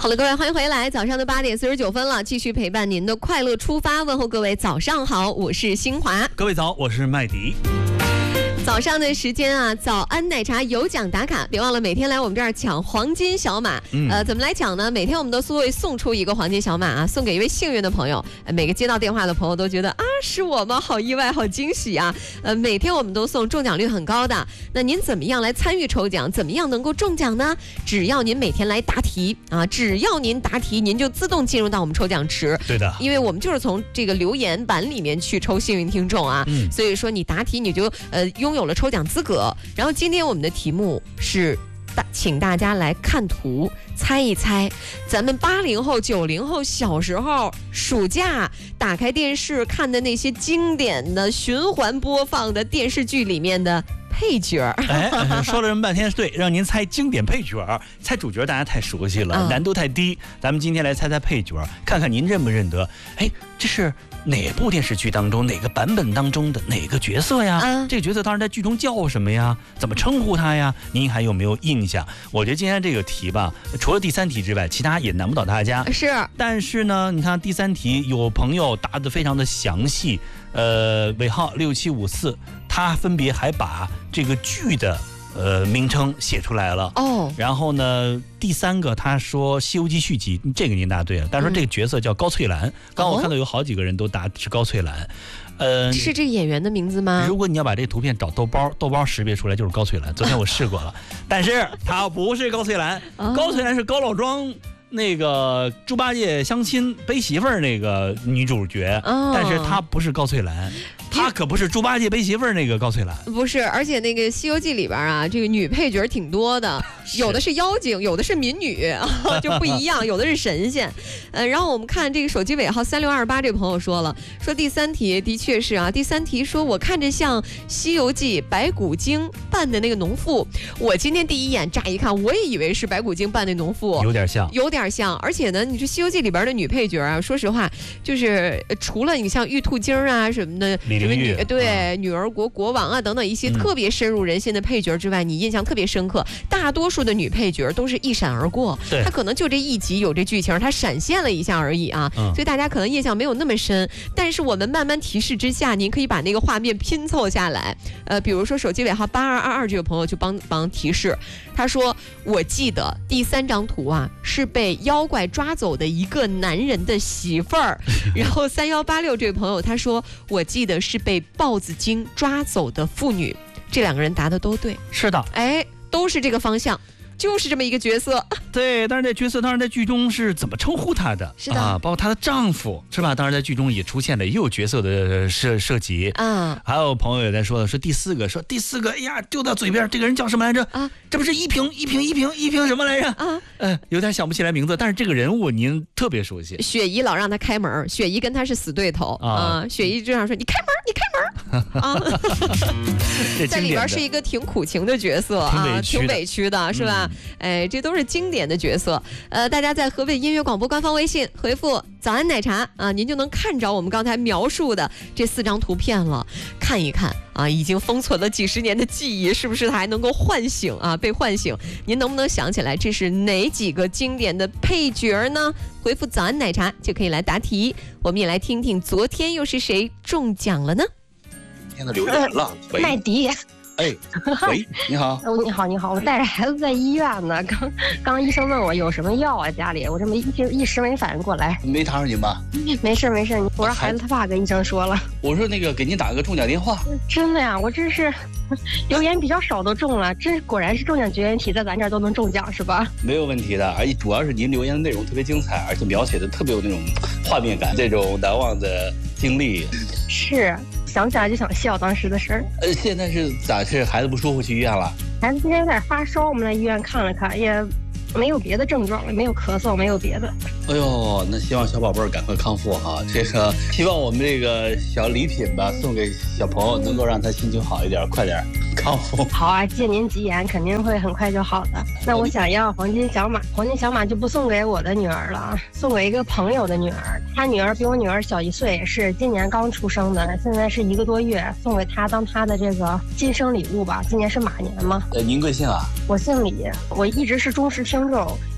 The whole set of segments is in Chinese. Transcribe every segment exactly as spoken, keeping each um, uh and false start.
好了，各位，欢迎回来。早上的八点四十九分了，继续陪伴您的快乐出发。问候各位早上好，我是新华。 各位早，我是麦迪。 早上的时间啊，早安奶茶有奖打卡，别忘了每天来我们这儿抢黄金小马。嗯、呃，怎么来抢呢？每天我们都会送出一个黄金小马啊，送给一位幸运的朋友。呃、每个接到电话的朋友都觉得啊，是我吗？好意外，好惊喜啊！呃，每天我们都送，中奖率很高的。那您怎么样来参与抽奖？怎么样能够中奖呢？只要您每天来答题啊，只要您答题，您就自动进入到我们抽奖池。 对的， 因为我们就是从这个留言板里面去抽幸运听众啊，嗯、所以说你答题你就呃拥有了抽奖资格。然后今天我们的题目是大，请大家来看图猜一猜，咱们八零后、九零后小时候暑假打开电视看的那些经典的循环播放的电视剧里面的配角。 哎，说了这么半天，对，让您猜经典配角，猜主角大家太熟悉了，嗯、难度太低。咱们今天来猜猜配角，看看您认不认得？哎，这是哪部电视剧当中哪个版本当中的哪个角色呀？嗯、这个角色当然在剧中叫什么呀？怎么称呼他呀？您还有没有印象？我觉得今天这个题吧，除了第三题之外，其他也难不倒大家。 是，但是呢，你看第三题有朋友答得非常的详细，呃，尾号六七五四，他分别还把这个剧的呃名称写出来了哦。然后呢，第三个他说《西游记》续集，这个您答对了。但是说这个角色叫高翠兰，嗯、刚刚我看到有好几个人都答是高翠兰。呃， 是这个演员的名字吗？ 如果你要把这个图片找豆包，豆包识别出来就是高翠兰。昨天我试过了，但是她不是高翠兰，哦、高翠兰是高老庄。那个猪八戒相亲背媳妇儿那个女主角，哦、但是她不是高翠兰，她可不是猪八戒背媳妇儿那个高翠兰， 不是。而且那个《西游记》里边啊，这个女配角挺多的，有的是妖精，有的是民女，就不一样，有的是神仙。呃，然后我们看这个手机尾号三六二八这个朋友说了，说第三题的确是啊，第三题说我看着像《西游记》白骨精扮的那个农妇，我今天第一眼乍一看，我也以为是白骨精扮的农妇， 有点像， 有点。像，而且呢，你说《西游记》里边的女配角啊，说实话，就是除了你像玉兔精啊什么的， 李玲玉对、嗯、女儿国国王啊等等一些特别深入人心的配角之外，嗯、你印象特别深刻。大多数的女配角都是一闪而过，她可能就这一集有这剧情，她闪现了一下而已啊，嗯、所以大家可能印象没有那么深。但是我们慢慢提示之下，您可以把那个画面拼凑下来。呃，比如说手机尾号八二二二这个朋友就帮帮提示，他说我记得第三张图啊是被妖怪抓走的一个男人的媳妇儿。然后三幺八六这位朋友他说我记得是被豹子精抓走的妇女。这两个人答的都对， 是的， 哎，都是这个方向，就是这么一个角色。 对，但是这角色当然在剧中是怎么称呼她的？ 是的， 啊，包括她的丈夫是吧？当然在剧中也出现了，也有角色的涉涉及啊。还有朋友也在说的，说第四个，说第四个，哎呀，丢到嘴边，这个人叫什么来着？啊，这不是一平一平一平一平什么来着？啊，呃，有点想不起来名字，但是这个人物您特别熟悉。 雪姨老让他开门，雪姨跟他是死对头啊。啊雪姨就想说你开门，你开门啊。在里边是一个挺苦情的角色啊，挺委屈的，是吧？嗯、哎，这都是经典的角色。呃，大家在河北音乐广播官方微信回复“早安奶茶”啊，您就能看着我们刚才描述的这四张图片了。看一看啊，已经封存了几十年的记忆，是不是还能够唤醒啊？被唤醒，您能不能想起来这是哪几个经典的配角呢？回复“早安奶茶”就可以来答题。我们也来听听昨天又是谁中奖了呢？ 今天的留言了， 呃、麦迪。 哎，喂，你好。 哦，你好，你好，我带着孩子在医院呢。刚刚医生问我有什么药啊，家里我这么一一时没反应过来。 没打扰您吧？ 没事没事，我让孩子他爸跟医生说了。 我说那个给您打个中奖电话。 真的呀，我真是留言比较少都中了，真果然是中奖绝缘体在咱这儿都能中奖是吧？ 没有问题的，而且主要是您留言的内容特别精彩，而且描写的特别有那种画面感，这种难忘的经历。 是。想起来就想笑当时的事儿。 呃，现在是咋是孩子不舒服去医院了？ 孩子今天有点发烧，我们来医院看了看，也没有别的症状，没有咳嗽，没有别的。 哎呦，那希望小宝贝儿赶快康复哈！这个希望我们这个小礼品吧，送给小朋友，能够让他心情好一点，快点康复。 好啊，借您吉言，肯定会很快就好的。那我想要黄金小马，黄金小马就不送给我的女儿了啊，送给一个朋友的女儿。她女儿比我女儿小一岁，是今年刚出生的，现在是一个多月，送给她当她的这个晋升礼物吧。今年是马年嘛。 呃，您贵姓啊？ 我姓李，我一直是忠实听众。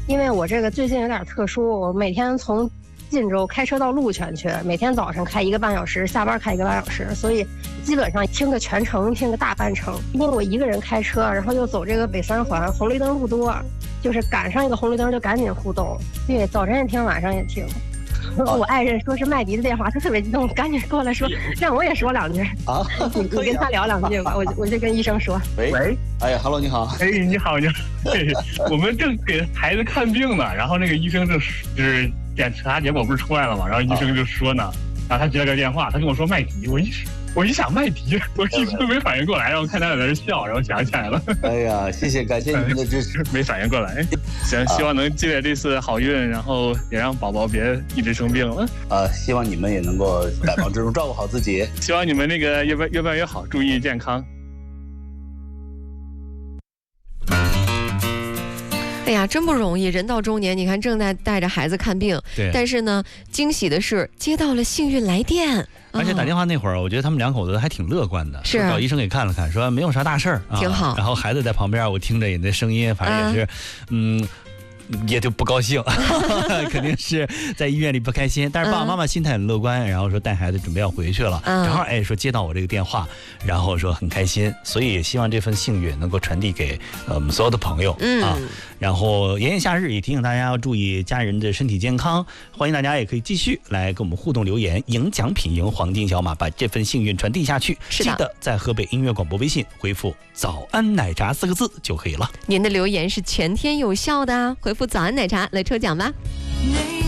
因为我这个最近有点特殊，我每天从晋州开车到鹿泉去，每天早上开一个半小时，下班开一个半小时，所以基本上听个全程，听个大半程。因为我一个人开车，然后又走这个北三环，红绿灯路多，就是赶上一个红绿灯就赶紧互动。对，早晨也听，晚上也听。我爱人说是麦迪的电话，他特别激动，赶紧过来说让我也说两句啊，你你跟他聊两句吧，我我就跟医生说。 喂喂，哎呀 ，Hello， 你好， 哎，你好，你好，我们正给孩子看病呢，然后那个医生就就是检查结果不是出来了嘛，然后医生就说呢，然后他接了个电话，他跟我说麦迪，我一我一想麦迪，我一直都没反应过来，然后看他在那笑，然后想起来了。 哎呀，谢谢，感谢你们的支持， 没反应过来。行，希望能积累这次好运，然后也让宝宝别一直生病了。 呃，希望你们也能够百忙之中照顾好自己。 希望你们那个越办越办越好，注意健康。 哎呀，真不容易，人到中年，你看正在带着孩子看病， 对， 但是呢，惊喜的是接到了幸运来电。 而且打电话那会儿，我觉得他们两口子还挺乐观的， 是找医生给看了看，说没有啥大事儿， 挺好。 然后孩子在旁边，我听着也那声音，反正也是，嗯。也就不高兴，肯定是在医院里不开心。但是爸爸妈妈心态很乐观，然后说带孩子准备要回去了，正好哎说接到我这个电话，然后说很开心，所以也希望这份幸运能够传递给呃我们所有的朋友啊。然后炎炎夏日也提醒大家要注意家人的身体健康，欢迎大家也可以继续来跟我们互动留言，赢奖品赢黄金小马，把这份幸运传递下去。 是的， 记得在河北音乐广播微信回复早安奶茶四个字就可以了。 您的留言是全天有效的，回复早安奶茶来抽奖吧。